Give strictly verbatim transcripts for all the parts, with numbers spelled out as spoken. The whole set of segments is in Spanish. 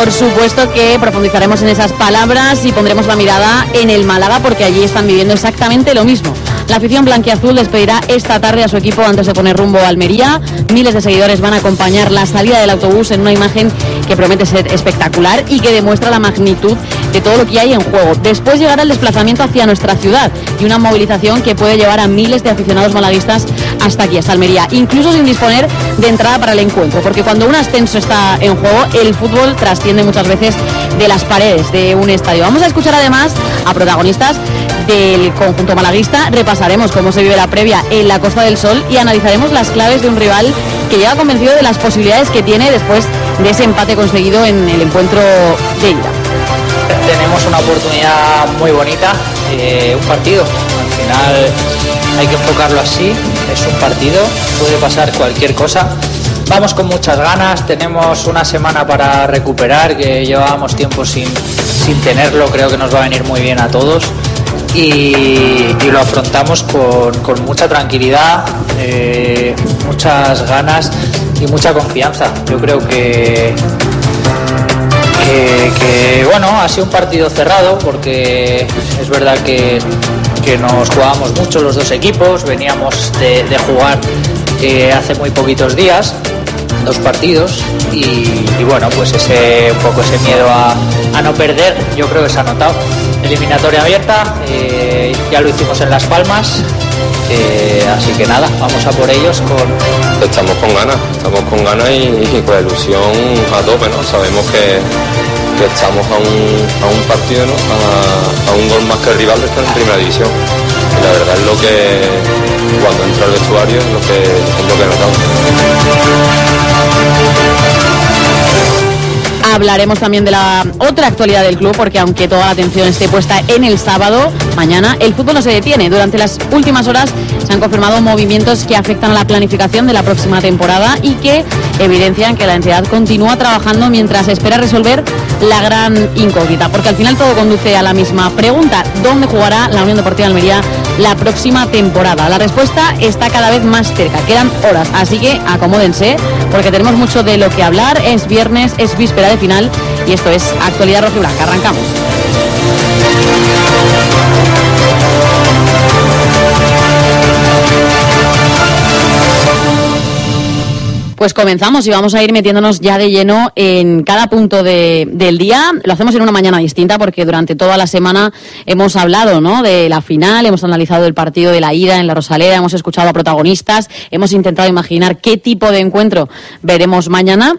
Por supuesto que profundizaremos en esas palabras y pondremos la mirada en el Málaga, porque allí están viviendo exactamente lo mismo. La afición blanquiazul despedirá esta tarde a su equipo antes de poner rumbo a Almería. Miles de seguidores van a acompañar la salida del autobús en una imagen que promete ser espectacular y que demuestra la magnitud de todo lo que hay en juego. Después llegará el desplazamiento hacia nuestra ciudad y una movilización que puede llevar a miles de aficionados malaguistas hasta aquí, hasta Almería, incluso sin disponer de entrada para el encuentro, porque cuando un ascenso está en juego, el fútbol trasciende muchas veces de las paredes de un estadio. Vamos a escuchar además a protagonistas del conjunto malaguista, repasaremos cómo se vive la previa en la Costa del Sol y analizaremos las claves de un rival que llega convencido de las posibilidades que tiene después de ese empate conseguido en el encuentro de ida. Tenemos una oportunidad muy bonita, eh, un partido, al final hay que enfocarlo así, es un partido, puede pasar cualquier cosa. Vamos con muchas ganas, tenemos una semana para recuperar, que llevábamos tiempo sin, sin tenerlo, creo que nos va a venir muy bien a todos y, y lo afrontamos con, con mucha tranquilidad, eh, muchas ganas y mucha confianza. Yo creo que, que, que bueno, ha sido un partido cerrado porque es verdad que, que nos jugábamos mucho los dos equipos, veníamos de, de jugar eh, hace muy poquitos días dos partidos y, y bueno, pues ese un poco ese miedo a, a no perder, yo creo que se ha notado. Eliminatoria abierta, eh, ya lo hicimos en Las Palmas, eh, así que nada, vamos a por ellos con... Estamos con ganas, estamos con ganas y, y con ilusión a tope, ¿no? Sabemos que, que estamos a un, a un partido, ¿no? A, a un gol más que el rival de estar en primera división. Y la verdad es lo que cuando entra al vestuario es lo que, es lo que notamos. Hablaremos también de la otra actualidad del club, porque aunque toda la atención esté puesta en el sábado, mañana el fútbol no se detiene. Durante las últimas horas se han confirmado movimientos que afectan a la planificación de la próxima temporada y que evidencian que la entidad continúa trabajando mientras espera resolver la gran incógnita, porque al final todo conduce a la misma pregunta: ¿dónde jugará la Unión Deportiva Almería la próxima temporada? La respuesta está cada vez más cerca, quedan horas, así que acomódense porque tenemos mucho de lo que hablar. Es viernes, es víspera de final y esto es Actualidad Rojiblanca. Arrancamos. Pues comenzamos y vamos a ir metiéndonos ya de lleno en cada punto de, del día. Lo hacemos en una mañana distinta porque durante toda la semana hemos hablado, ¿no?, de la final, hemos analizado el partido de la ida en la Rosaleda, hemos escuchado a protagonistas, hemos intentado imaginar qué tipo de encuentro veremos mañana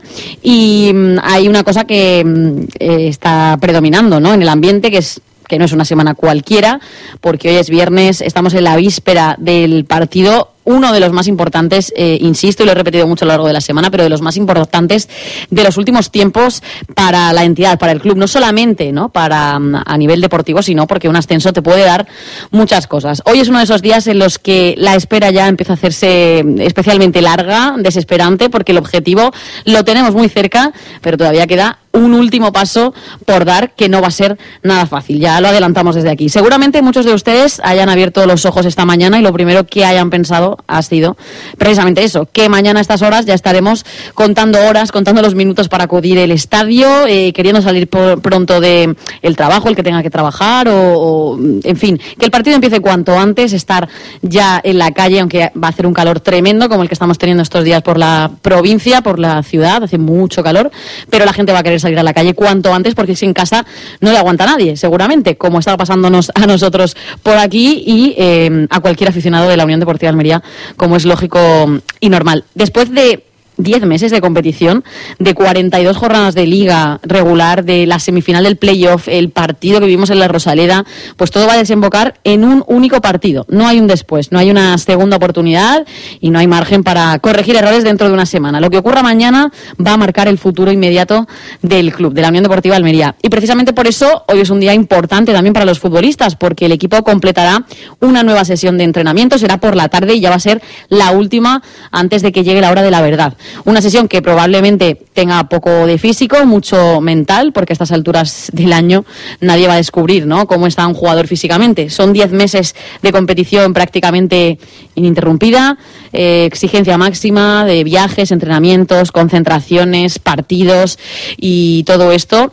y mmm, hay una cosa que mmm, eh, está predominando, ¿no?, en el ambiente, que es que no es una semana cualquiera, porque hoy es viernes, estamos en la víspera del partido, uno de los más importantes, eh, insisto, y lo he repetido mucho a lo largo de la semana, pero de los más importantes de los últimos tiempos para la entidad, para el club, no solamente, ¿no?, para a nivel deportivo, sino porque un ascenso te puede dar muchas cosas. Hoy es uno de esos días en los que la espera ya empieza a hacerse especialmente larga, desesperante, porque el objetivo lo tenemos muy cerca, pero todavía queda un último paso por dar, que no va a ser nada fácil. Ya lo adelantamos desde aquí. Seguramente muchos de ustedes hayan abierto los ojos esta mañana y lo primero que hayan pensado ha sido precisamente eso, que mañana a estas horas ya estaremos contando horas, contando los minutos para acudir al estadio, eh, queriendo salir por, pronto de el trabajo, el que tenga que trabajar, o, o en fin, que el partido empiece cuanto antes, estar ya en la calle, aunque va a hacer un calor tremendo como el que estamos teniendo estos días por la provincia, por la ciudad, hace mucho calor, pero la gente va a querer salir a la calle cuanto antes, porque si en casa no le aguanta a nadie, seguramente, como está pasándonos a nosotros por aquí y eh, a cualquier aficionado de la Unión Deportiva Almería, como es lógico y normal. Después de diez meses de competición, de cuarenta y dos jornadas de liga regular, de la semifinal del playoff, el partido que vivimos en la Rosaleda, pues todo va a desembocar en un único partido. No hay un después, no hay una segunda oportunidad y no hay margen para corregir errores dentro de una semana. Lo que ocurra mañana va a marcar el futuro inmediato del club, de la Unión Deportiva Almería. Y precisamente por eso hoy es un día importante también para los futbolistas, porque el equipo completará una nueva sesión de entrenamiento, será por la tarde y ya va a ser la última antes de que llegue la hora de la verdad. Una sesión que probablemente tenga poco de físico, mucho mental, porque a estas alturas del año nadie va a descubrir, ¿no?, cómo está un jugador físicamente. Son diez meses de competición prácticamente ininterrumpida, eh, exigencia máxima de viajes, entrenamientos, concentraciones, partidos y todo esto.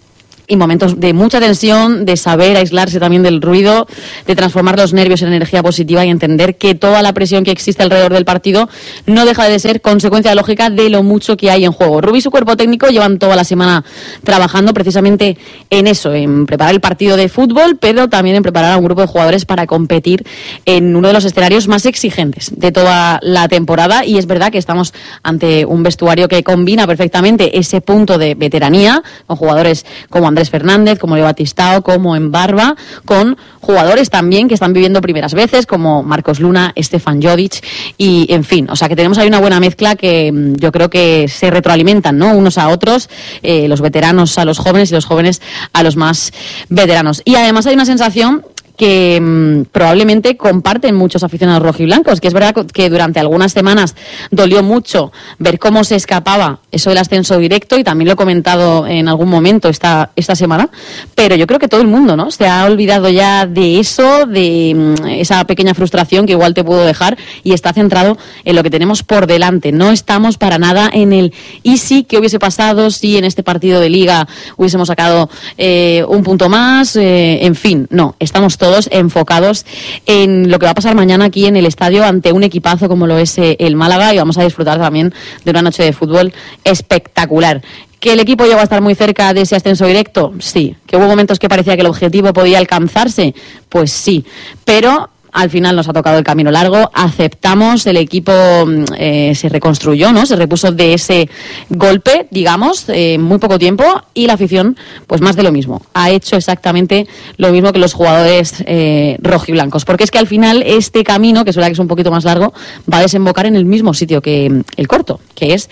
Y momentos de mucha tensión, de saber aislarse también del ruido, de transformar los nervios en energía positiva y entender que toda la presión que existe alrededor del partido no deja de ser consecuencia lógica de lo mucho que hay en juego. Rubí y su cuerpo técnico llevan toda la semana trabajando precisamente en eso, en preparar el partido de fútbol, pero también en preparar a un grupo de jugadores para competir en uno de los escenarios más exigentes de toda la temporada. Y es verdad que estamos ante un vestuario que combina perfectamente ese punto de veteranía, con jugadores como Andrés Fernández, como Leo Batistao, como Embarba, con jugadores también que están viviendo primeras veces, como Marcos Luna, Stefan Jovic, y en fin, o sea que tenemos ahí una buena mezcla que yo creo que se retroalimentan, ¿no?, unos a otros, eh, los veteranos a los jóvenes y los jóvenes a los más veteranos. Y además hay una sensación que mmm, probablemente comparten muchos aficionados rojiblancos, que es verdad que durante algunas semanas dolió mucho ver cómo se escapaba eso del ascenso directo, y también lo he comentado en algún momento esta, esta semana, pero yo creo que todo el mundo, ¿no?, se ha olvidado ya de eso, de mmm, esa pequeña frustración que igual te puedo dejar, y está centrado en lo que tenemos por delante. No estamos para nada en el y sí, ¿qué hubiese pasado si en este partido de Liga hubiésemos sacado eh, un punto más? Eh, en fin, no, estamos todos enfocados en lo que va a pasar mañana aquí en el estadio ante un equipazo como lo es eh, el Málaga, y vamos a disfrutar también de una noche de fútbol espectacular. ¿Que el equipo llegó a estar muy cerca de ese ascenso directo? Sí. ¿Que hubo momentos que parecía que el objetivo podía alcanzarse? Pues sí. Pero al final nos ha tocado el camino largo, aceptamos, el equipo eh, se reconstruyó, ¿no?, se repuso de ese golpe, digamos, en eh, muy poco tiempo, y la afición, pues más de lo mismo. Ha hecho exactamente lo mismo que los jugadores eh, rojiblancos, porque es que al final este camino, que es verdad que es un poquito más largo, va a desembocar en el mismo sitio que el corto, que es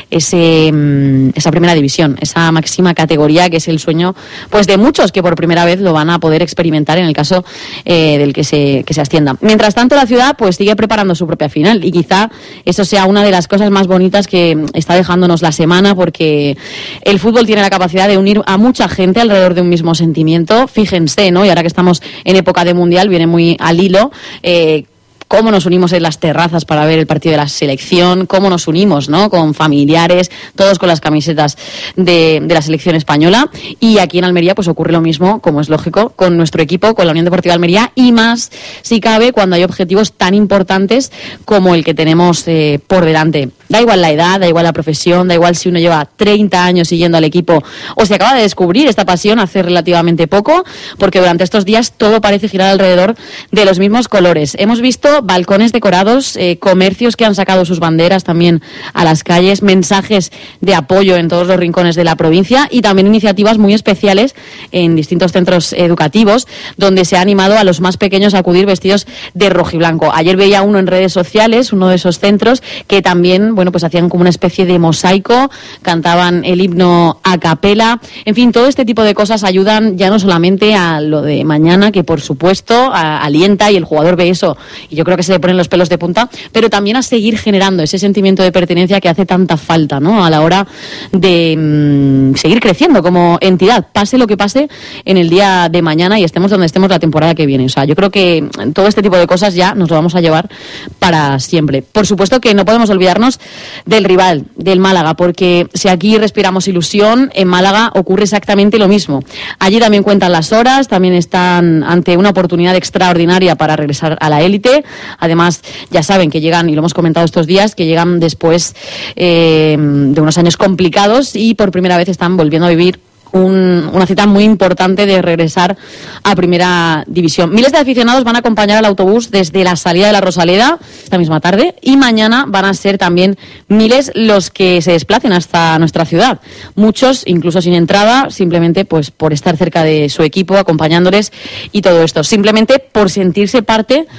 ese, esa primera división, esa máxima categoría que es el sueño, pues de muchos que por primera vez lo van a poder experimentar en el caso eh, del que se, que se ascienda. Mientras tanto, la ciudad pues sigue preparando su propia final, y quizá eso sea una de las cosas más bonitas que está dejándonos la semana, porque el fútbol tiene la capacidad de unir a mucha gente alrededor de un mismo sentimiento. Fíjense, ¿no?, y ahora que estamos en época de mundial, viene muy al hilo eh, cómo nos unimos en las terrazas para ver el partido de la selección, cómo nos unimos, ¿no?, con familiares, todos con las camisetas de, de la selección española. Y aquí en Almería pues ocurre lo mismo, como es lógico, con nuestro equipo, con la Unión Deportiva Almería, y más si cabe cuando hay objetivos tan importantes como el que tenemos eh, por delante. Da igual la edad, da igual la profesión, da igual si uno lleva treinta años siguiendo al equipo o se acaba de descubrir esta pasión hace relativamente poco, porque durante estos días todo parece girar alrededor de los mismos colores. Hemos visto balcones decorados, eh, comercios que han sacado sus banderas también a las calles, mensajes de apoyo en todos los rincones de la provincia, y también iniciativas muy especiales en distintos centros educativos donde se ha animado a los más pequeños a acudir vestidos de rojiblanco. Ayer veía uno en redes sociales, uno de esos centros, que también, bueno, pues hacían como una especie de mosaico, cantaban el himno a capela. En fin, todo este tipo de cosas ayudan ya no solamente a lo de mañana, que por supuesto a, alienta, y el jugador ve eso y yo creo que se le ponen los pelos de punta, pero también a seguir generando ese sentimiento de pertenencia que hace tanta falta, ¿no?, a la hora de mmm, seguir creciendo como entidad, pase lo que pase en el día de mañana y estemos donde estemos la temporada que viene. O sea, yo creo que todo este tipo de cosas ya nos lo vamos a llevar para siempre. Por supuesto que no podemos olvidarnos del rival, del Málaga, porque si aquí respiramos ilusión, en Málaga ocurre exactamente lo mismo. Allí también cuentan las horas, también están ante una oportunidad extraordinaria para regresar a la élite. Además, ya saben que llegan, y lo hemos comentado estos días, que llegan después eh, de unos años complicados, y por primera vez están volviendo a vivir Un, una cita muy importante de regresar a Primera División. Miles de aficionados van a acompañar al autobús desde la salida de la Rosaleda esta misma tarde, y mañana van a ser también miles los que se desplacen hasta nuestra ciudad. Muchos incluso sin entrada, simplemente pues por estar cerca de su equipo, acompañándoles, y todo esto simplemente por sentirse parte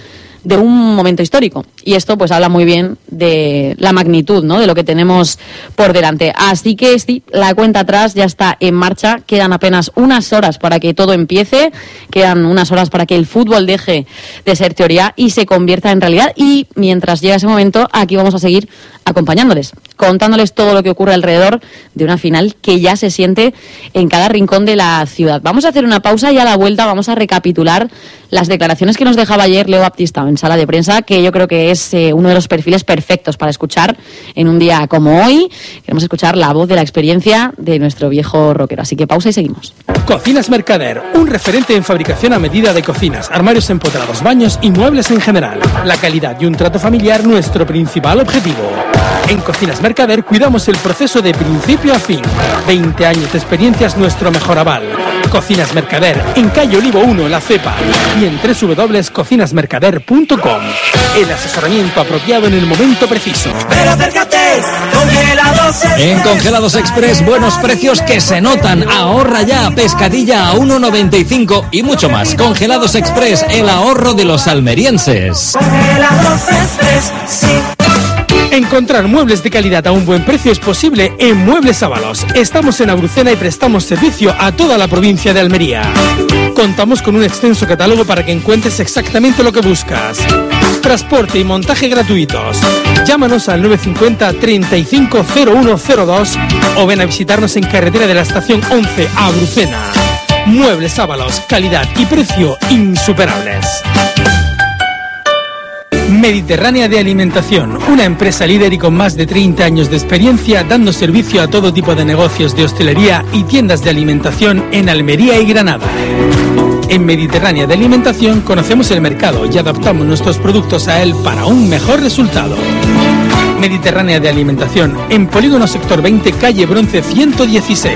de un momento histórico. Y esto pues habla muy bien de la magnitud, ¿no?, de lo que tenemos por delante. Así que sí, la cuenta atrás ya está en marcha. Quedan apenas unas horas para que todo empiece. Quedan unas horas para que el fútbol deje de ser teoría y se convierta en realidad. Y mientras llega ese momento, aquí vamos a seguir acompañándoles, contándoles todo lo que ocurre alrededor de una final que ya se siente en cada rincón de la ciudad. Vamos a hacer una pausa y a la vuelta vamos a recapitular las declaraciones que nos dejaba ayer Leo Baptistao en sala de prensa, que yo creo que es eh, uno de los perfiles perfectos para escuchar en un día como hoy. Queremos escuchar la voz de la experiencia de nuestro viejo rockero. Así que pausa y seguimos. Cocinas Mercader, un referente en fabricación a medida de cocinas, armarios empotrados, baños y muebles en general. La calidad y un trato familiar, nuestro principal objetivo. En Cocinas Mercader cuidamos el proceso de principio a fin. veinte años de experiencia es nuestro mejor aval. Cocinas Mercader, en calle Olivo uno, La Cepa, y en doble u doble u doble u punto cocinas mercader punto com. El asesoramiento apropiado en el momento preciso. Pero acércate, Congelados Express. En Congelados Express, buenos precios que se notan. Ahorra ya, pescadilla a uno noventa y cinco y mucho más. Congelados Express, el ahorro de los almerienses. Congelados Express, sí. Encontrar muebles de calidad a un buen precio es posible en Muebles Ábalos. Estamos en Abrucena y prestamos servicio a toda la provincia de Almería. Contamos con un extenso catálogo para que encuentres exactamente lo que buscas. Transporte y montaje gratuitos. Llámanos al nueve cinco cero, treinta y cinco, cero uno cero dos o ven a visitarnos en carretera de la estación once, Abrucena. Muebles Ábalos, calidad y precio insuperables. Mediterránea de Alimentación, una empresa líder y con más de treinta años de experiencia dando servicio a todo tipo de negocios de hostelería y tiendas de alimentación en Almería y Granada. En Mediterránea de Alimentación conocemos el mercado y adaptamos nuestros productos a él para un mejor resultado. Mediterránea de Alimentación, en Polígono Sector veinte, calle Bronce ciento dieciséis.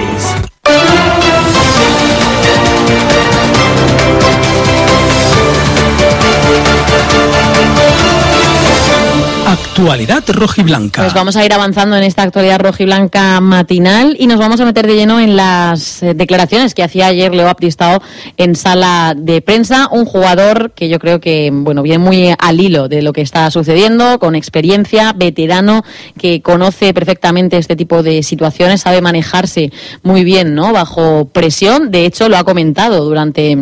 Actualidad rojiblanca. Pues vamos a ir avanzando en esta actualidad rojiblanca matinal y nos vamos a meter de lleno en las eh, declaraciones que hacía ayer Leo Baptistao en sala de prensa, un jugador que yo creo que bueno viene muy al hilo de lo que está sucediendo, con experiencia, veterano, que conoce perfectamente este tipo de situaciones, sabe manejarse muy bien, ¿no?, bajo presión. De hecho, lo ha comentado durante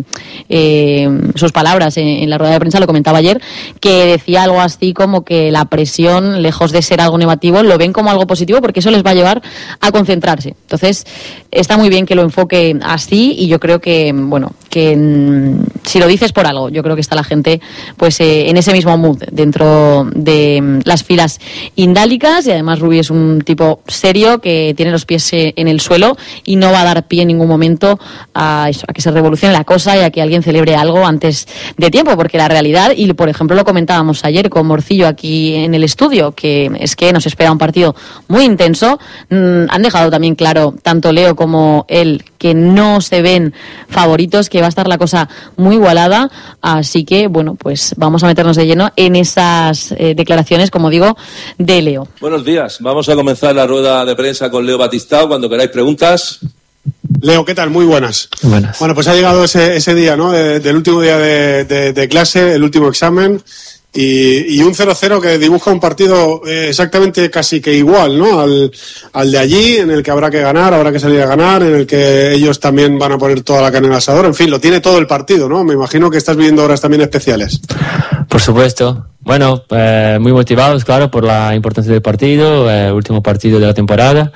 eh, sus palabras en, en la rueda de prensa, lo comentaba ayer, que decía algo así como que la presión, lejos de ser algo negativo, lo ven como algo positivo porque eso les va a llevar a concentrarse. Entonces, está muy bien que lo enfoque así y yo creo que, bueno, que mm, si lo dices por algo, yo creo que está la gente pues eh, en ese mismo mood dentro de mm, las filas indálicas y además Rubi es un tipo serio que tiene los pies eh, en el suelo y no va a dar pie en ningún momento a, eso, a que se revolucione la cosa y a que alguien celebre algo antes de tiempo, porque la realidad, y por ejemplo lo comentábamos ayer con Morcillo aquí en el estudio, que es que nos espera un partido muy intenso. Mm, han dejado también claro, tanto Leo como él, que no se ven favoritos, que va a estar la cosa muy igualada, así que, bueno, pues vamos a meternos de lleno en esas eh, declaraciones, como digo, de Leo. Buenos días, vamos a comenzar la rueda de prensa con Leo Baptistao, cuando queráis preguntas. Leo, ¿qué tal? Muy buenas. Buenas. Bueno, pues ha llegado ese, ese día, ¿no?, de, del último día de, de, de clase, el último examen. Y, y un cero cero que dibuja un partido eh, exactamente casi que igual, ¿no?, al, al de allí, en el que habrá que ganar, habrá que salir a ganar, en el que ellos también van a poner toda la carne en el asador. En fin, lo tiene todo el partido, ¿no? Me imagino que estás viviendo horas también especiales. Por supuesto. Bueno, eh, muy motivados, claro, por la importancia del partido, eh, último partido de la temporada.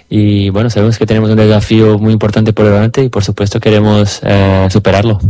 Y bueno, sabemos que tenemos un desafío muy importante por delante y por supuesto queremos eh, superarlo.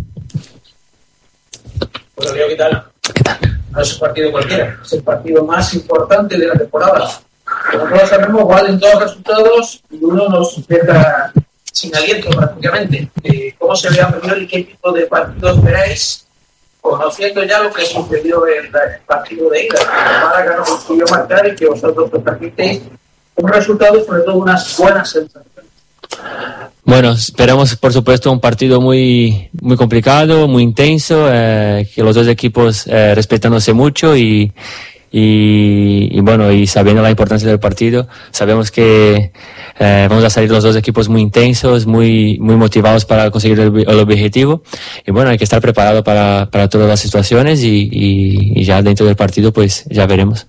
Hola, Leo, ¿qué tal? ¿Qué tal? No es un partido cualquiera, es el partido más importante de la temporada. Como todos sabemos, valen todos los resultados y uno nos empieza sin aliento prácticamente. Eh, ¿Cómo se ve a priori qué tipo de partidos veréis, conociendo ya lo que sucedió en el partido de ida? Que el Málaga no consiguió marcar y que vosotros os permitisteis un resultado y sobre todo unas buenas sensaciones. Bueno, esperamos por supuesto un partido muy muy complicado, muy intenso, eh, que los dos equipos eh, respetándose mucho y, y, y bueno, y sabiendo la importancia del partido, sabemos que eh, vamos a salir los dos equipos muy intensos, muy, muy motivados para conseguir el, el objetivo, y bueno, hay que estar preparado para, para todas las situaciones y, y, y ya dentro del partido pues ya veremos.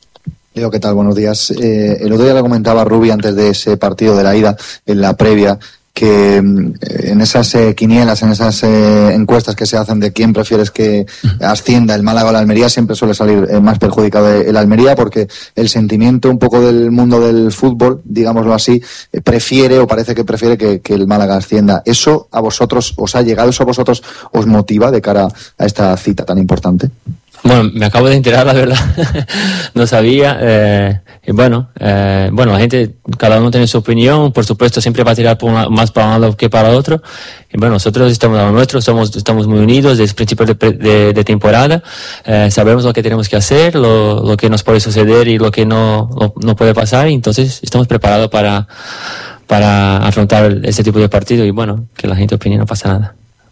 Leo, ¿qué tal? Buenos días. Eh, el otro día le comentaba a Rubi antes de ese partido de la ida, en la previa, que en esas eh, quinielas, en esas eh, encuestas que se hacen de quién prefieres que ascienda, el Málaga o la Almería, siempre suele salir eh, más perjudicado el Almería, porque el sentimiento un poco del mundo del fútbol, digámoslo así, eh, prefiere o parece que prefiere que, que el Málaga ascienda. ¿Eso a vosotros os ha llegado? ¿Eso a vosotros os motiva de cara a esta cita tan importante? Bueno, me acabo de enterar, la verdad. No sabía. Eh, y bueno, eh, bueno, la gente, cada uno tiene su opinión. Por supuesto, siempre va a tirar por una, más para un lado que para otro. Y bueno, nosotros estamos a lo nuestro, somos, estamos muy unidos desde el principio de, de, de temporada. Eh, sabemos lo que tenemos que hacer, lo, lo que nos puede suceder y lo que no, lo, no puede pasar. Y entonces estamos preparados para, para afrontar este tipo de partido. Y bueno, que la gente opine, no pasa nada.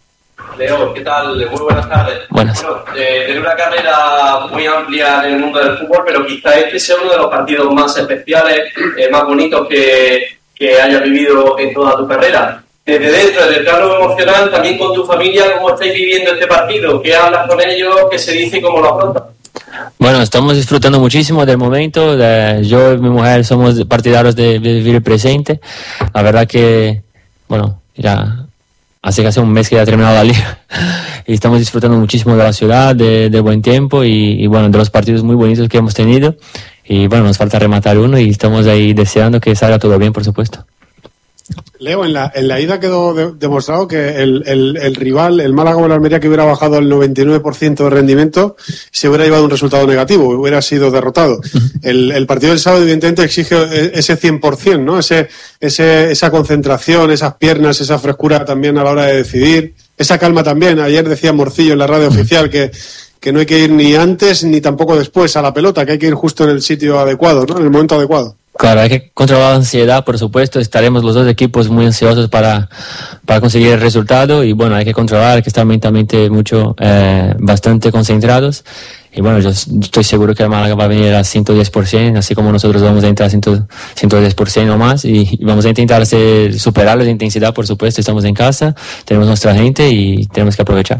Leo, ¿qué tal? Muy buenas tardes. Buenas. Bueno, eh, tiene una carrera muy amplia en el mundo del fútbol, pero quizá este sea uno de los partidos más especiales, eh, más bonitos que, que hayas vivido en toda tu carrera. Desde dentro, desde el plano emocional, también con tu familia, ¿cómo estáis viviendo este partido? ¿Qué hablas con ellos? ¿Qué se dice y cómo lo afrontas? Bueno, estamos disfrutando muchísimo del momento. De, yo y mi mujer somos partidarios de, de vivir el presente. La verdad que, bueno, ya... Hace casi un mes que ya ha terminado la liga y estamos disfrutando muchísimo de la ciudad, de, de buen tiempo y, y bueno, de los partidos muy bonitos que hemos tenido. Y bueno, nos falta rematar uno y estamos ahí deseando que salga todo bien, por supuesto. Leo, en la, en la ida quedó de, demostrado que el, el, el rival, el Málaga o el Almería, que hubiera bajado el noventa y nueve por ciento de rendimiento, se hubiera llevado un resultado negativo, hubiera sido derrotado. El, el partido del sábado, evidentemente, exige ese cien por ciento, ¿no? Ese, ese, esa concentración, esas piernas, esa frescura también a la hora de decidir, esa calma también. Ayer decía Morcillo en la radio oficial que, que no hay que ir ni antes ni tampoco después a la pelota, que hay que ir justo en el sitio adecuado, ¿no? En el momento adecuado. Claro, hay que controlar la ansiedad, por supuesto. Estaremos los dos equipos muy ansiosos para, para conseguir el resultado y bueno, hay que controlar, hay que estar mentalmente mucho, eh, bastante concentrados. Y bueno, yo estoy seguro que el Málaga va a venir a ciento diez por ciento, así como nosotros vamos a entrar a ciento diez por ciento o más y vamos a intentar hacer, superar la intensidad, por supuesto. Estamos en casa, tenemos nuestra gente y tenemos que aprovechar.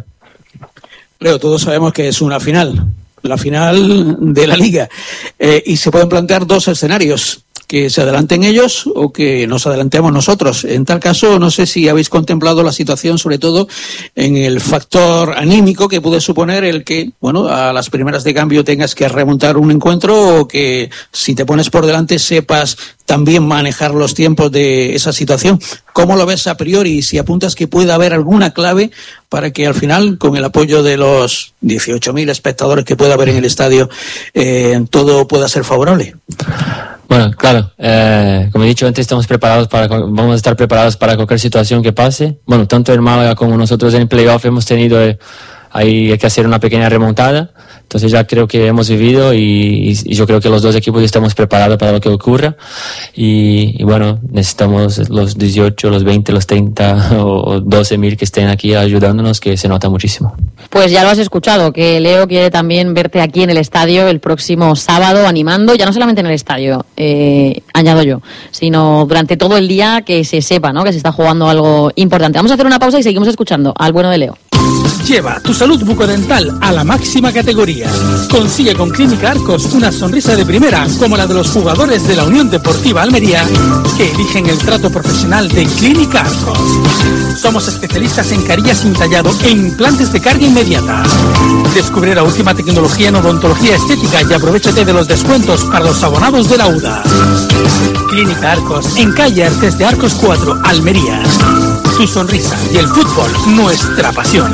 Leo, todos sabemos que es una final, la final de la Liga, eh, y se pueden plantear dos escenarios, que se adelanten ellos o que nos adelantemos nosotros. En tal caso, no sé si habéis contemplado la situación, sobre todo en el factor anímico que puede suponer el que, bueno, a las primeras de cambio tengas que remontar un encuentro o que si te pones por delante sepas también manejar los tiempos de esa situación. ¿Cómo lo ves a priori? Si apuntas que pueda haber alguna clave para que al final, con el apoyo de los dieciocho mil espectadores que pueda haber en el estadio, eh, todo pueda ser favorable. Bueno, claro, eh, como he dicho antes, estamos preparados para, vamos a estar preparados para cualquier situación que pase. Bueno, tanto en Málaga como nosotros en el playoff hemos tenido, eh, ahí hay que hacer una pequeña remontada. Entonces ya creo que hemos vivido y, y yo creo que los dos equipos estamos preparados para lo que ocurra. Y, y bueno, necesitamos los dieciocho, los veinte, los treinta o doce mil que estén aquí ayudándonos, que se nota muchísimo. Pues ya lo has escuchado, que Leo quiere también verte aquí en el estadio el próximo sábado animando, ya no solamente en el estadio, eh, añado yo, sino durante todo el día, que se sepa, ¿no?, que se está jugando algo importante. Vamos a hacer una pausa y seguimos escuchando al bueno de Leo. Lleva tu salud bucodental a la máxima categoría. Consigue con Clínica Arcos una sonrisa de primera, como la de los jugadores de la Unión Deportiva Almería, que eligen el trato profesional de Clínica Arcos. Somos especialistas en carillas sin tallado e implantes de carga inmediata. Descubre la última tecnología en odontología estética y aprovechate de los descuentos para los abonados de la U D A. Clínica Arcos, en calle Artes de Arcos cuatro, Almería. Tu sonrisa y el fútbol, nuestra pasión.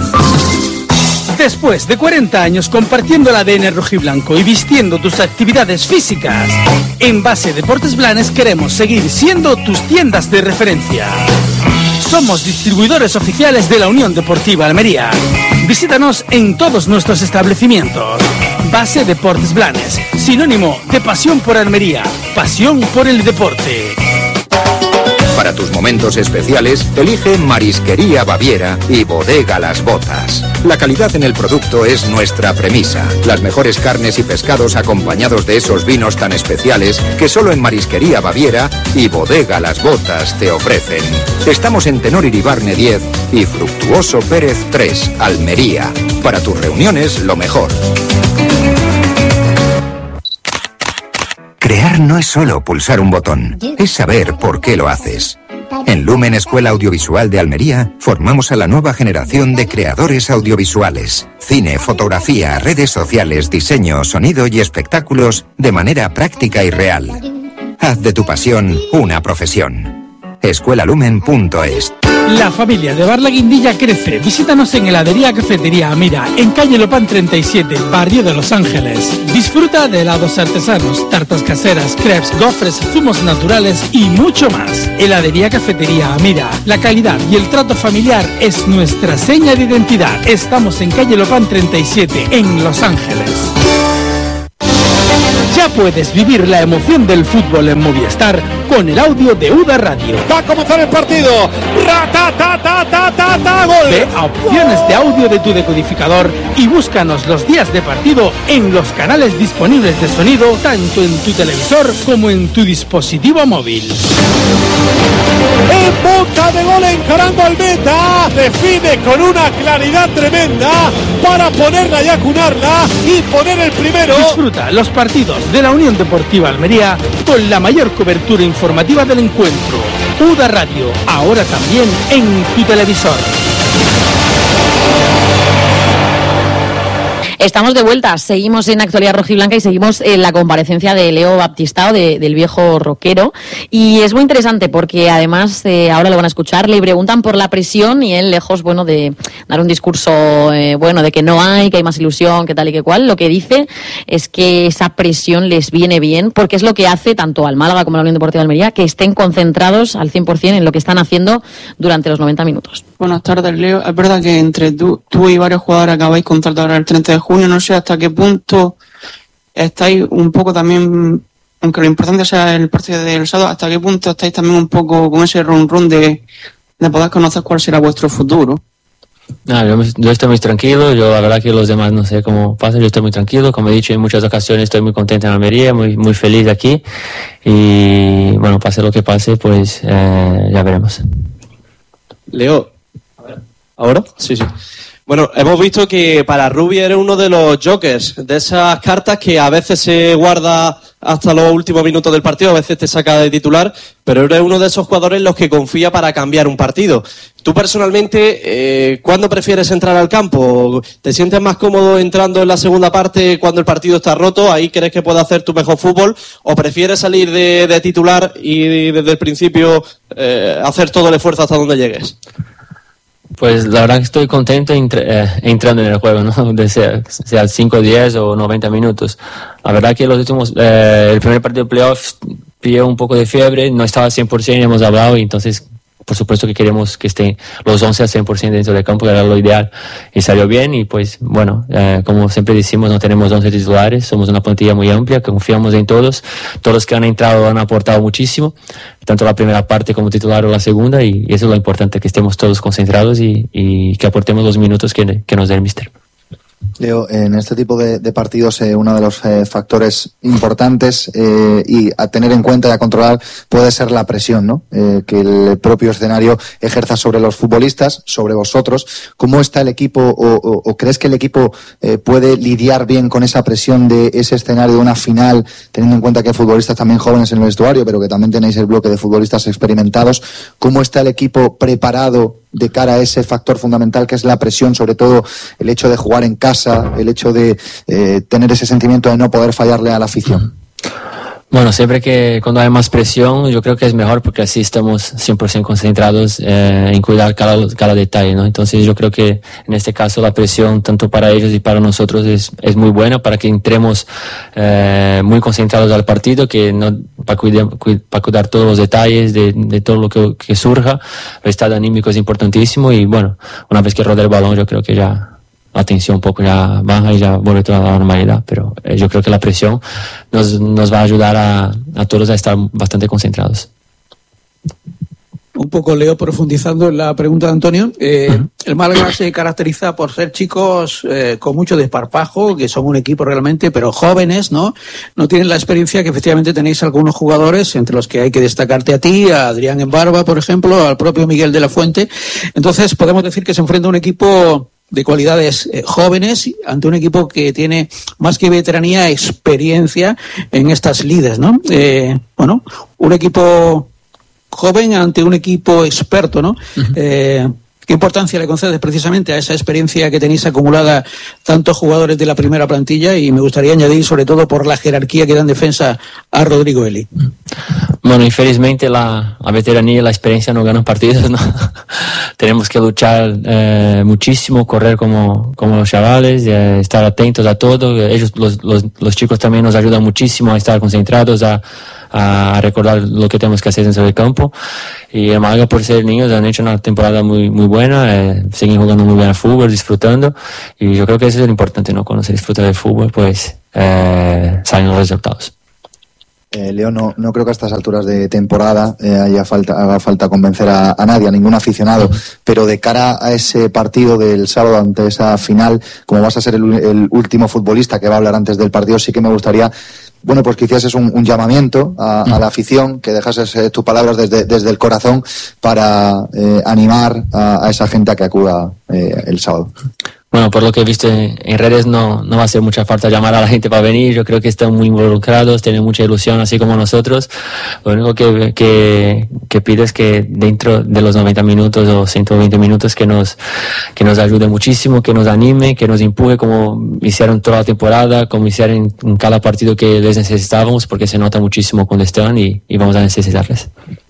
Después de cuarenta años compartiendo el A D N rojiblanco y vistiendo tus actividades físicas, en Base Deportes Blanes queremos seguir siendo tus tiendas de referencia. Somos distribuidores oficiales de la Unión Deportiva Almería. Visítanos en todos nuestros establecimientos. Base Deportes Blanes, sinónimo de pasión por Almería, pasión por el deporte. Para tus momentos especiales, elige Marisquería Baviera y Bodega Las Botas. La calidad en el producto es nuestra premisa. Las mejores carnes y pescados acompañados de esos vinos tan especiales que solo en Marisquería Baviera y Bodega Las Botas te ofrecen. Estamos en Tenor Iribarne diez y Fructuoso Pérez tres, Almería. Para tus reuniones, lo mejor. Crear no es solo pulsar un botón, es saber por qué lo haces. En Lumen Escuela Audiovisual de Almería formamos a la nueva generación de creadores audiovisuales. Cine, fotografía, redes sociales, diseño, sonido y espectáculos de manera práctica y real. Haz de tu pasión una profesión. escuelalumen punto es. La familia de Bar La Guindilla crece. Visítanos en Heladería Cafetería Amira, en calle Lopán treinta y siete, barrio de Los Ángeles. Disfruta de helados artesanos, tartas caseras, crepes, gofres, zumos naturales y mucho más. Heladería Cafetería Amira. La calidad y el trato familiar es nuestra seña de identidad. Estamos en calle Lopán treinta y siete, en Los Ángeles. Ya puedes vivir la emoción del fútbol en Movistar con el audio de U D A Radio. Va a comenzar el partido. ¡Ra-ta-ta-ta-ta-ta-ta! ¡Gol! Ve a opciones de audio de tu decodificador y búscanos los días de partido en los canales disponibles de sonido, tanto en tu televisor como en tu dispositivo móvil. En boca de gol, encarando al meta, define con una claridad tremenda para ponerla y acunarla y poner el primero. Disfruta los partidos de la Unión Deportiva Almería con la mayor cobertura informativa del encuentro. U D A Radio, ahora también en tu televisor. Estamos de vuelta, seguimos en Actualidad Rojiblanca y seguimos en la comparecencia de Leo Baptistao, de, del viejo rockero. Y es muy interesante porque además, eh, ahora lo van a escuchar, le preguntan por la presión y él, lejos, bueno, de dar un discurso, eh, bueno, de que no hay, que hay más ilusión, que tal y que cual, lo que dice es que esa presión les viene bien porque es lo que hace tanto al Málaga como a la Unión Deportiva de Almería que estén concentrados al cien por ciento en lo que están haciendo durante los noventa minutos. Buenas tardes, Leo. Es verdad que entre tú, tú y varios jugadores acabáis contrato ahora el treinta de junio. No sé hasta qué punto estáis un poco también, aunque lo importante sea el partido del sábado, hasta qué punto estáis también un poco con ese run run de, de poder conocer cuál será vuestro futuro. No, yo, yo estoy muy tranquilo, yo la verdad que los demás no sé cómo pasa, yo estoy muy tranquilo, como he dicho en muchas ocasiones estoy muy contento en Almería, muy, muy feliz aquí y bueno, pase lo que pase, pues eh, ya veremos. Leo, ¿ahora? Sí, sí. Bueno, hemos visto que para Rubi eres uno de los jokers, de esas cartas que a veces se guarda hasta los últimos minutos del partido, a veces te saca de titular, pero eres uno de esos jugadores en los que confía para cambiar un partido. Tú personalmente, eh, ¿cuándo prefieres entrar al campo? ¿Te sientes más cómodo entrando en la segunda parte cuando el partido está roto? ¿Ahí crees que puedes hacer tu mejor fútbol? ¿O prefieres salir de, de titular y desde el principio eh, hacer todo el esfuerzo hasta donde llegues? Pues la verdad que estoy contento entre, eh, entrando en el juego, ¿no? De sea, sea cinco, diez o noventa minutos. La verdad que los últimos, eh, el primer partido de playoffs pillé un poco de fiebre, no estaba al cien por ciento, hemos hablado y entonces por supuesto que queremos que estén los once al cien por ciento dentro del campo, que era lo ideal y salió bien y pues bueno, eh, como siempre decimos, no tenemos once titulares, somos una plantilla muy amplia, confiamos en todos, todos los que han entrado han aportado muchísimo, tanto la primera parte como titular o la segunda y, y eso es lo importante, que estemos todos concentrados y, y que aportemos los minutos que, que nos dé el míster. Leo, en este tipo de, de partidos eh, uno de los eh, factores importantes eh, y a tener en cuenta y a controlar puede ser la presión, ¿no? Eh, que el propio escenario ejerza sobre los futbolistas, sobre vosotros. ¿Cómo está el equipo o, o, o crees que el equipo eh, puede lidiar bien con esa presión de ese escenario de una final, teniendo en cuenta que hay futbolistas también jóvenes en el vestuario, pero que también tenéis el bloque de futbolistas experimentados? ¿Cómo está el equipo preparado de cara a ese factor fundamental que es la presión, sobre todo el hecho de jugar en casa, el hecho de eh, tener ese sentimiento de no poder fallarle a la afición? Bueno, siempre que cuando hay más presión, yo creo que es mejor porque así estamos cien por ciento concentrados eh, en cuidar cada, cada detalle, ¿no? Entonces yo creo que en este caso la presión, tanto para ellos y para nosotros, es, es muy buena para que entremos eh, muy concentrados al partido, que no, para, cuidar, para cuidar todos los detalles de, de todo lo que, que surja. El estado anímico es importantísimo y bueno, una vez que roda el balón yo creo que ya la tensión un poco ya baja y ya vuelve toda la normalidad, pero eh, yo creo que la presión nos, nos va a ayudar a, a todos a estar bastante concentrados. un poco, Leo, profundizando en la pregunta de Antonio, eh, uh-huh. el Málaga se caracteriza por ser chicos eh, con mucho desparpajo, que son un equipo realmente, pero jóvenes, ¿no? No tienen la experiencia que efectivamente tenéis algunos jugadores, entre los que hay que destacarte a ti, a Adrián Embarba, por ejemplo, al propio Miguel de la Fuente. Entonces, podemos decir que se enfrenta a un equipo de cualidades eh, jóvenes ante un equipo que tiene más que veteranía, experiencia en estas lides, ¿no? Eh, bueno, un equipo joven ante un equipo experto, ¿no? Uh-huh. Eh, ¿Qué importancia le concedes precisamente a esa experiencia que tenéis acumulada tantos jugadores de la primera plantilla? Y me gustaría añadir, sobre todo, por la jerarquía que da en defensa a Rodrigo Eli. Bueno, infelizmente la, la veteranía y la experiencia no ganan partidos, ¿no? Tenemos que luchar eh, muchísimo, correr como, como los chavales, eh, estar atentos a todo. Ellos, los, los, los chicos también nos ayudan muchísimo a estar concentrados, a, a recordar lo que tenemos que hacer dentro del campo. Y el Málaga, por ser niños, han hecho una temporada muy muy buena, eh, siguen jugando muy bien al fútbol, disfrutando, y yo creo que eso es lo importante, ¿no? Cuando se disfruta del fútbol, pues eh, salen los resultados. Eh, Leo, no, no creo que a estas alturas de temporada eh, haya falta, haga falta convencer a, a nadie, a ningún aficionado, pero de cara a ese partido del sábado, ante esa final, como vas a ser el, el último futbolista que va a hablar antes del partido, sí que me gustaría, bueno, pues que hicieses un, un llamamiento a, a la afición, que dejases eh, tus palabras desde, desde el corazón para eh, animar a, a esa gente a que acuda eh, el sábado. Bueno, por lo que he visto en, en redes, no, no va a hacer mucha falta llamar a la gente para venir. Yo creo que están muy involucrados, tienen mucha ilusión, así como nosotros. Lo único que, que, que pido es que dentro de los noventa minutos o ciento veinte minutos que nos, que nos ayude muchísimo, que nos anime, que nos empuje como hicieron toda la temporada, como hicieron en cada partido que les necesitábamos, porque se nota muchísimo cuando están y, y vamos a necesitarles.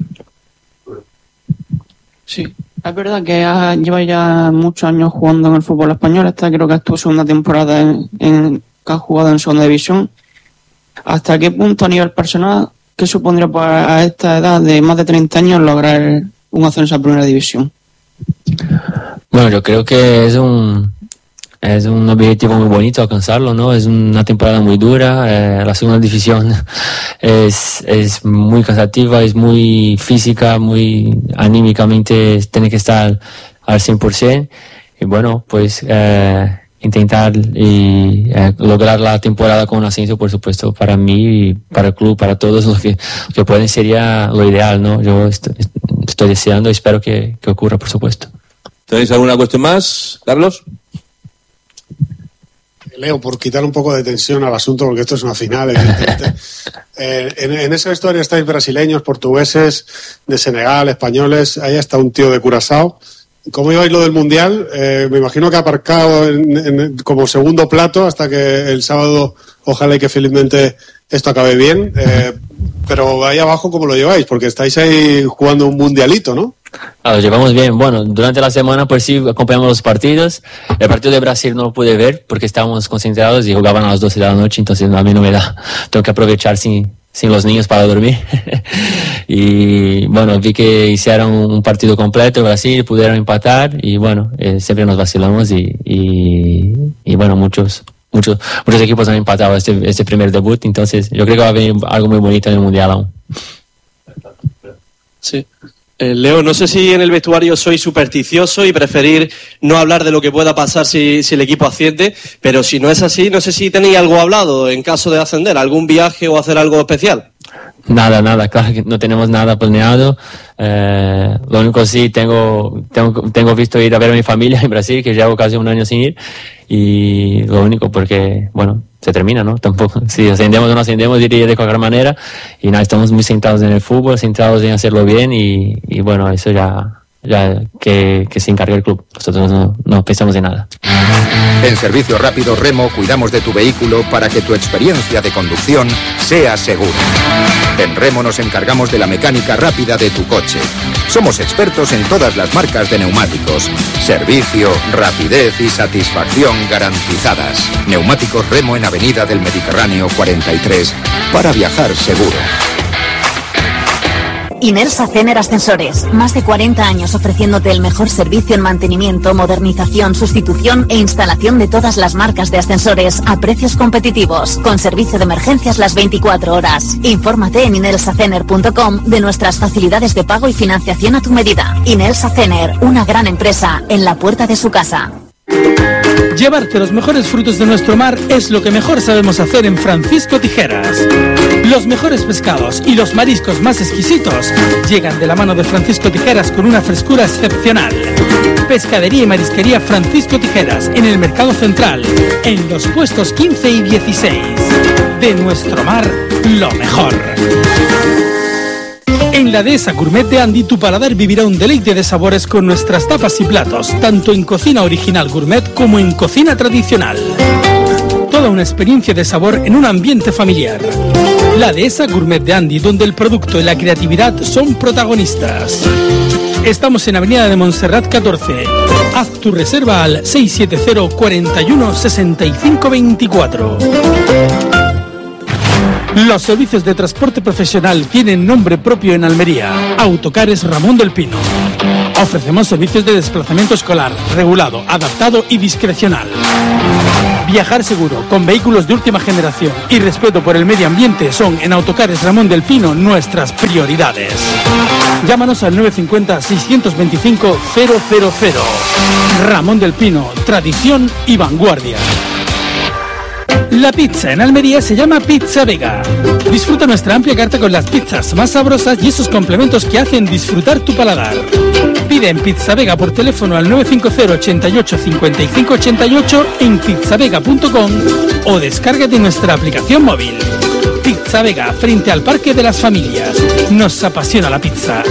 Sí. Es verdad que ha, lleva ya muchos años jugando en el fútbol español. Esta creo que es tu segunda temporada en, en, que has jugado en segunda división. ¿Hasta qué punto a nivel personal, qué supondría para a esta edad de más de treinta años lograr un ascenso a primera división? Bueno, yo creo que es un es un objetivo muy bonito alcanzarlo, ¿no? Es una temporada muy dura, eh, la segunda división es, es muy cansativa, es muy física, muy anímicamente, tiene que estar al cien por ciento, y bueno, pues eh, intentar y eh, lograr la temporada con un ascenso, por supuesto, para mí y para el club, para todos los que, que pueden, sería lo ideal, ¿no? Yo estoy, estoy deseando y espero que, que ocurra, por supuesto. ¿Tenéis alguna cuestión más, Carlos? Leo, por quitar un poco de tensión al asunto, porque esto es una final, evidentemente. eh, en, en esa historia estáis brasileños, portugueses, de Senegal, españoles, ahí está un tío de Curazao. ¿Cómo ibais lo del Mundial? Eh, me imagino que aparcado en, en, como segundo plato hasta que el sábado, ojalá y que felizmente esto acabe bien. Eh, pero ahí abajo, ¿cómo lo lleváis? Porque estáis ahí jugando un mundialito, ¿no? Ah, lo llevamos bien. Bueno, durante la semana pues sí acompañamos los partidos. El partido de Brasil no lo pude ver porque estábamos concentrados y jugaban a las doce de la noche, entonces a mí no me da. Tengo que aprovechar sin, sin los niños para dormir. Y bueno, vi que hicieron un partido completo Brasil, pudieron empatar y bueno, eh, siempre nos vacilamos y, y, y bueno, muchos muchos muchos equipos han empatado este, este primer debut, entonces yo creo que va a venir algo muy bonito en el Mundial aún. Sí. Eh, Leo, no sé si en el vestuario soy supersticioso y preferir no hablar de lo que pueda pasar si, si el equipo asciende, pero si no es así, no sé si tenéis algo hablado en caso de ascender, algún viaje o hacer algo especial. Nada, nada, claro que no tenemos nada planeado. Eh, lo único sí, tengo, tengo, tengo visto ir a ver a mi familia en Brasil, que llevo casi un año sin ir, y lo único porque, bueno, se termina, ¿no? Tampoco, si ascendemos o no ascendemos, iría de cualquier manera, y nada, estamos muy centrados en el fútbol, centrados en hacerlo bien, y, y bueno, eso ya, ya que, que se encargue el club. Nosotros no, no pensamos en nada. En Servicio Rápido Remo cuidamos de tu vehículo para que tu experiencia de conducción sea segura. En Remo nos encargamos de la mecánica rápida de tu coche. Somos expertos en todas las marcas de neumáticos. Servicio, rapidez y satisfacción garantizadas. Neumáticos Remo en Avenida del Mediterráneo cuarenta y tres para viajar seguro. Inelsa Cener Ascensores, más de cuarenta años ofreciéndote el mejor servicio en mantenimiento, modernización, sustitución e instalación de todas las marcas de ascensores a precios competitivos, con servicio de emergencias las veinticuatro horas. Infórmate en inelsa cener punto com de nuestras facilidades de pago y financiación a tu medida. Inelsa Cener, una gran empresa en la puerta de su casa. Llevarte los mejores frutos de nuestro mar es lo que mejor sabemos hacer en Francisco Tijeras. Los mejores pescados y los mariscos más exquisitos llegan de la mano de Francisco Tijeras con una frescura excepcional. Pescadería y marisquería Francisco Tijeras en el Mercado Central, en los puestos quince y dieciséis. De nuestro mar, lo mejor. En la Dehesa Gourmet de Andy, tu paladar vivirá un deleite de sabores con nuestras tapas y platos, tanto en cocina original gourmet como en cocina tradicional. Toda una experiencia de sabor en un ambiente familiar. La Dehesa Gourmet de Andy, donde el producto y la creatividad son protagonistas. Estamos en Avenida de Montserrat catorce. Haz tu reserva al seis siete cero, cuatro uno, seis cinco dos cuatro. Los servicios de transporte profesional tienen nombre propio en Almería. Autocares Ramón del Pino. Ofrecemos servicios de desplazamiento escolar, regulado, adaptado y discrecional. Viajar seguro, con vehículos de última generación y respeto por el medio ambiente son en Autocares Ramón del Pino nuestras prioridades. Llámanos al nueve cinco cero, seis dos cinco, cero cero cero. Ramón del Pino, tradición y vanguardia. La pizza en Almería se llama Pizza Vega. Disfruta nuestra amplia carta con las pizzas más sabrosas y esos complementos que hacen disfrutar tu paladar. Pide en Pizza Vega por teléfono al nueve cinco cero, ochenta y ocho, cincuenta y cinco ochenta y ocho en pizzavega punto com o descárgate nuestra aplicación móvil. Pizza Vega, frente al Parque de las Familias. Nos apasiona la pizza.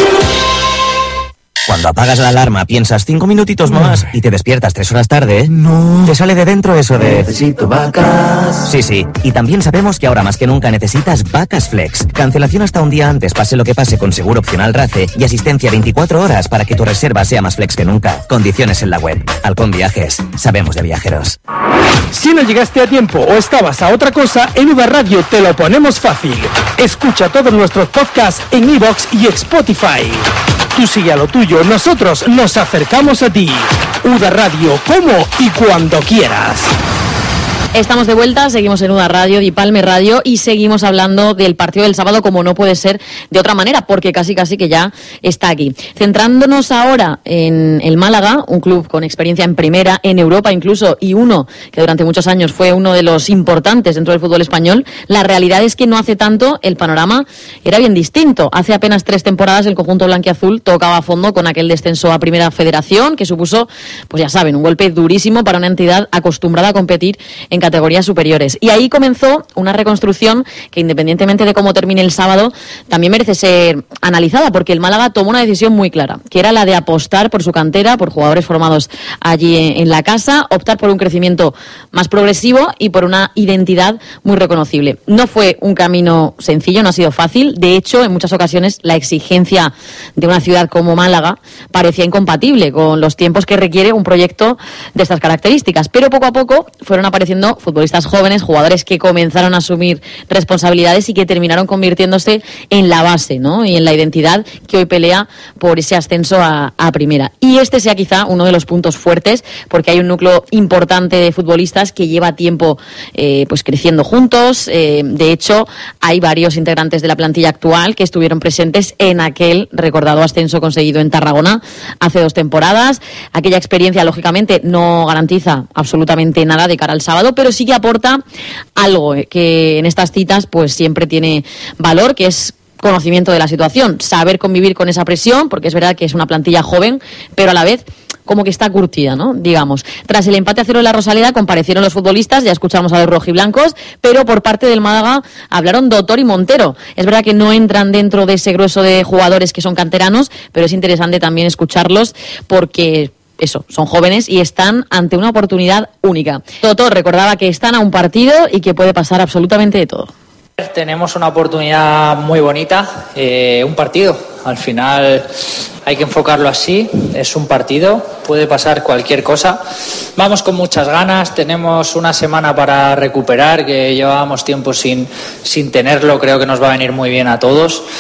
Cuando apagas la alarma piensas cinco minutitos más y te despiertas tres horas tarde, no. Te sale de dentro eso de... Necesito vacas. Sí, sí. Y también sabemos que ahora más que nunca necesitas Vacas Flex. Cancelación hasta un día antes, pase lo que pase, con seguro opcional RACE y asistencia veinticuatro horas para que tu reserva sea más flex que nunca. Condiciones en la web. Halcón Viajes. Sabemos de viajeros. Si no llegaste a tiempo o estabas a otra cosa, en U D A Radio te lo ponemos fácil. Escucha todos nuestros podcasts en iVoox y Spotify. Tú sigue a lo tuyo, nosotros nos acercamos a ti. U D A Radio, como y cuando quieras. Estamos de vuelta, seguimos en U D A Radio, Dipalme Radio, y seguimos hablando del partido del sábado como no puede ser de otra manera, porque casi casi que ya está aquí. Centrándonos ahora en el Málaga, un club con experiencia en primera, en Europa incluso, y uno que durante muchos años fue uno de los importantes dentro del fútbol español, la realidad es que no hace tanto el panorama era bien distinto. Hace apenas tres temporadas el conjunto blanquiazul tocaba a fondo con aquel descenso a Primera Federación, que supuso, pues ya saben, un golpe durísimo para una entidad acostumbrada a competir en categorías superiores. Y ahí comenzó una reconstrucción que, independientemente de cómo termine el sábado, también merece ser analizada, porque el Málaga tomó una decisión muy clara, que era la de apostar por su cantera, por jugadores formados allí en la casa, optar por un crecimiento más progresivo y por una identidad muy reconocible. No fue un camino sencillo, no ha sido fácil. De hecho, en muchas ocasiones la exigencia de una ciudad como Málaga parecía incompatible con los tiempos que requiere un proyecto de estas características. Pero poco a poco fueron apareciendo futbolistas jóvenes, jugadores que comenzaron a asumir responsabilidades y que terminaron convirtiéndose en la base, ¿no? Y en la identidad que hoy pelea por ese ascenso a, a primera. Y este sea quizá uno de los puntos fuertes, porque hay un núcleo importante de futbolistas que lleva tiempo eh, pues creciendo juntos. Eh, de hecho, hay varios integrantes de la plantilla actual que estuvieron presentes en aquel recordado ascenso conseguido en Tarragona hace dos temporadas. Aquella experiencia, lógicamente, no garantiza absolutamente nada de cara al sábado, pero sí que aporta algo que en estas citas pues siempre tiene valor, que es conocimiento de la situación, saber convivir con esa presión, porque es verdad que es una plantilla joven, pero a la vez como que está curtida, ¿no? Digamos. Tras el empate a cero en la Rosaleda comparecieron los futbolistas, ya escuchamos a los rojiblancos, pero por parte del Málaga hablaron Doctor y Montero. Es verdad que no entran dentro de ese grueso de jugadores que son canteranos, pero es interesante también escucharlos porque eso, son jóvenes y están ante una oportunidad única. Doctor recordaba que están a un partido y que puede pasar absolutamente de todo. Tenemos una oportunidad muy bonita, eh, un partido. Al final hay que enfocarlo así, es un partido, puede pasar cualquier cosa. Vamos con muchas ganas, tenemos una semana para recuperar, que llevábamos tiempo sin, sin tenerlo, creo que nos va a venir muy bien a todos.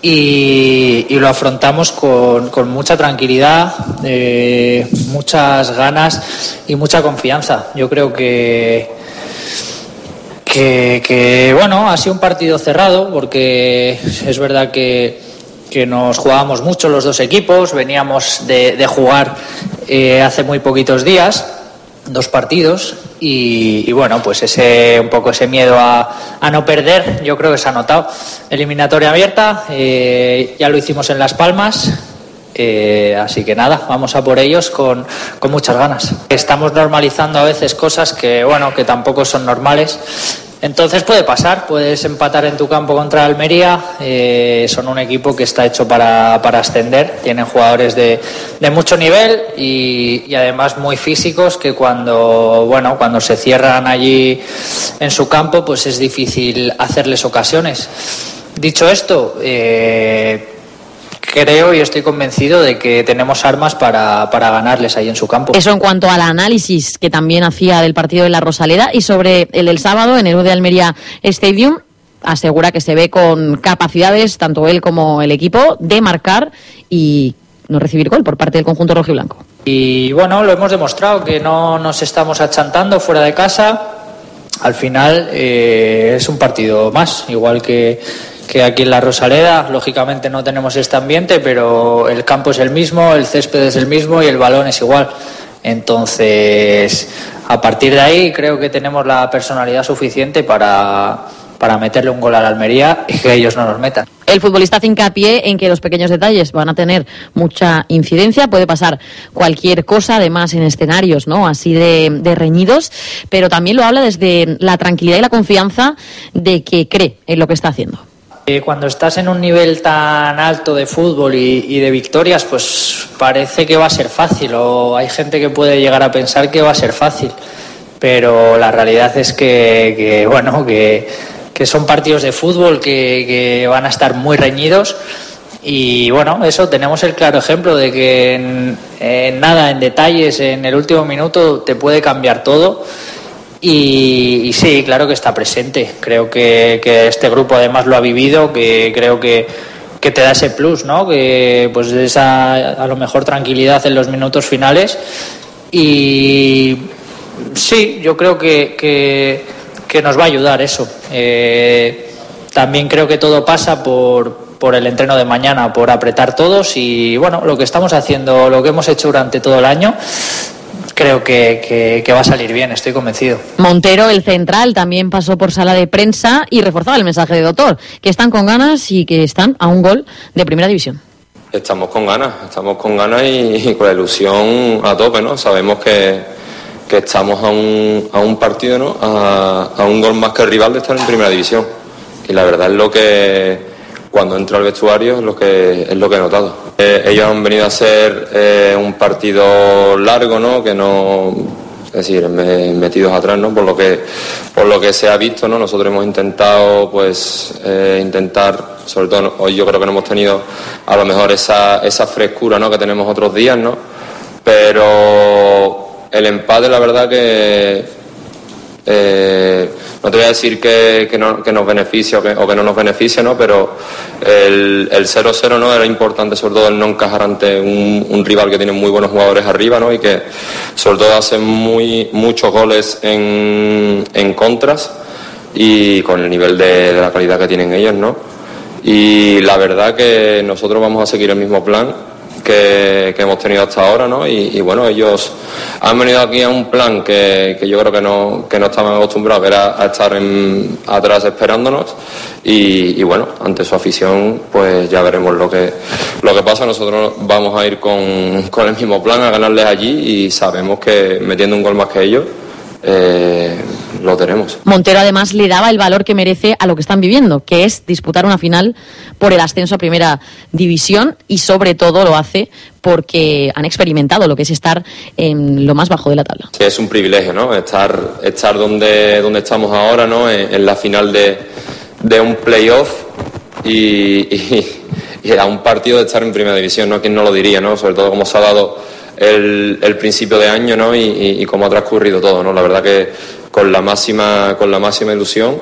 y, y lo afrontamos con, con mucha tranquilidad, eh, muchas ganas y mucha confianza. Yo creo que, que, que bueno, ha sido un partido cerrado porque es verdad que, que nos jugábamos mucho los dos equipos, veníamos de, de jugar eh, hace muy poquitos días, dos partidos, y, y bueno, pues ese un poco ese miedo a, a no perder, yo creo que se ha notado. Eliminatoria abierta, eh, ya lo hicimos en Las Palmas, eh, así que nada, vamos a por ellos con, con muchas ganas. Estamos normalizando a veces cosas que, bueno, que tampoco son normales. Entonces puede pasar, puedes empatar en tu campo contra Almería, eh, son un equipo que está hecho para, para ascender, tienen jugadores de, de mucho nivel y, y además muy físicos que cuando, bueno, cuando se cierran allí en su campo pues es difícil hacerles ocasiones. Dicho esto, eh, creo y estoy convencido de que tenemos armas para, para ganarles ahí en su campo. Eso en cuanto al análisis que también hacía del partido de la Rosaleda, y sobre el del sábado en el U de Almería Stadium, asegura que se ve con capacidades, tanto él como el equipo, de marcar y no recibir gol por parte del conjunto rojiblanco. Y bueno, lo hemos demostrado, que no nos estamos achantando fuera de casa. Al final eh, es un partido más, igual que que aquí en la Rosaleda. Lógicamente no tenemos este ambiente, pero el campo es el mismo, el césped es el mismo y el balón es igual. Entonces, a partir de ahí creo que tenemos la personalidad suficiente para, para meterle un gol a la Almería y que ellos no nos metan. El futbolista hace hincapié en que los pequeños detalles van a tener mucha incidencia, puede pasar cualquier cosa, además en escenarios, ¿no?, así de, de reñidos, pero también lo habla desde la tranquilidad y la confianza de que cree en lo que está haciendo. Cuando estás en un nivel tan alto de fútbol y, y de victorias, pues parece que va a ser fácil, o hay gente que puede llegar a pensar que va a ser fácil, pero la realidad es que, que bueno, que, que son partidos de fútbol que, que van a estar muy reñidos. Y bueno, eso, tenemos el claro ejemplo de que en, en nada, en detalles, en el último minuto te puede cambiar todo. Y, y sí, claro que está presente. Creo que, que este grupo además lo ha vivido, que creo que, que te da ese plus, ¿no? Que pues esa a lo mejor tranquilidad en los minutos finales. Y sí, yo creo que, que, que nos va a ayudar eso. Eh, también creo que todo pasa por, por el entreno de mañana, por apretar todos y bueno, lo que estamos haciendo, lo que hemos hecho durante todo el año, creo que, que, que va a salir bien, estoy convencido. Montero, el central, también pasó por sala de prensa y reforzaba el mensaje de Doctor, que están con ganas y que están a un gol de primera división. Estamos con ganas, estamos con ganas y, y con la ilusión a tope, ¿no? Sabemos que, que estamos a un, a un partido, ¿no?, a, a un gol más que el rival de estar en primera división. Y la verdad es lo que cuando entro al vestuario es lo que es lo que he notado. Eh, ellos han venido a ser eh, un partido largo, ¿no?, que no, es decir, me, metidos atrás, ¿no?, por lo que por lo que se ha visto, ¿no? Nosotros hemos intentado, pues, eh, intentar, sobre todo hoy yo creo que no hemos tenido a lo mejor esa esa frescura, ¿no?, que tenemos otros días, ¿no? Pero el empate, la verdad que Eh, no te voy a decir que, que, no, que nos beneficia o que, o que no nos beneficia, ¿no?, pero el, el cero cero, ¿no?, era importante, sobre todo el no encajar ante un, un rival que tiene muy buenos jugadores arriba, ¿no?, y que sobre todo hacen muy, muchos goles en, en contras y con el nivel de, de la calidad que tienen ellos, ¿no? Y la verdad que nosotros vamos a seguir el mismo plan Que, que hemos tenido hasta ahora, ¿no? Y, y bueno, ellos han venido aquí a un plan que, que yo creo que no, que no estaban acostumbrados, que era a estar en, atrás esperándonos y, y bueno, ante su afición pues ya veremos lo que, lo que pasa. Nosotros vamos a ir con, con el mismo plan, a ganarles allí y sabemos que metiendo un gol más que ellos Eh, lo tenemos. Montero además le daba el valor que merece a lo que están viviendo, que es disputar una final por el ascenso a primera división, y sobre todo lo hace porque han experimentado lo que es estar en lo más bajo de la tabla. Sí, es un privilegio, ¿no?, estar estar donde donde estamos ahora, ¿no?, en, en la final de, de un playoff y, y, y a un partido de estar en primera división, ¿no? ¿Quién no lo diría, ¿no?, sobre todo como se ha dado El, el principio de año, ¿no?, y, y, y cómo ha transcurrido todo, ¿no? La verdad que con la máxima con la máxima ilusión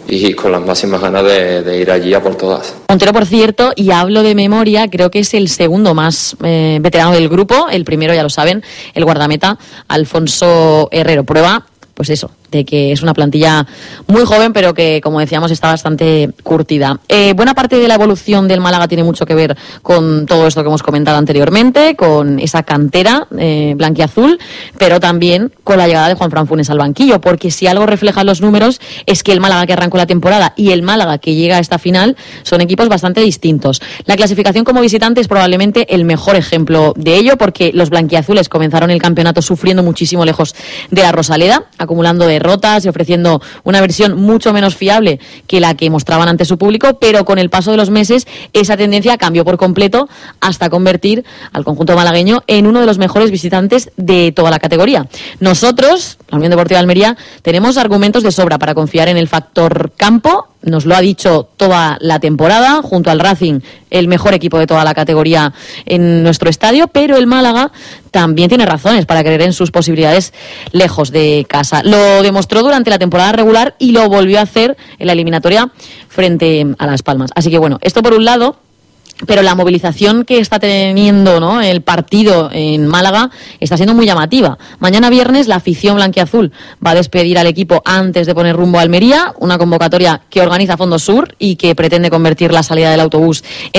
y con las máximas ganas de, de ir allí a por todas. Montero, por cierto, y hablo de memoria, creo que es el segundo más eh, veterano del grupo. El primero, ya lo saben, el guardameta Alfonso Herrero. Prueba, pues eso, de que es una plantilla muy joven, pero que, como decíamos, está bastante curtida. Eh, buena parte de la evolución del Málaga tiene mucho que ver con todo esto que hemos comentado anteriormente, con esa cantera eh, blanquiazul, pero también con la llegada de Juanfran Funes al banquillo, porque si algo reflejan los números es que el Málaga que arrancó la temporada y el Málaga que llega a esta final son equipos bastante distintos. La clasificación como visitante es probablemente el mejor ejemplo de ello, porque los blanquiazules comenzaron el campeonato sufriendo muchísimo lejos de la Rosaleda, acumulando de derrotas y ofreciendo una versión mucho menos fiable que la que mostraban ante su público, pero con el paso de los meses esa tendencia cambió por completo hasta convertir al conjunto malagueño en uno de los mejores visitantes de toda la categoría. Nosotros, la Unión Deportiva de Almería, tenemos argumentos de sobra para confiar en el factor campo. Nos lo ha dicho toda la temporada, junto al Racing, el mejor equipo de toda la categoría en nuestro estadio, pero el Málaga también tiene razones para creer en sus posibilidades lejos de casa. Lo demostró durante la temporada regular y lo volvió a hacer en la eliminatoria frente a Las Palmas. Así que bueno, esto por un lado. Pero la movilización que está teniendo, ¿no?, el partido en Málaga está siendo muy llamativa. Mañana viernes la afición blanquiazul va a despedir al equipo antes de poner rumbo a Almería, una convocatoria que organiza Fondo Sur y que pretende convertir la salida del autobús en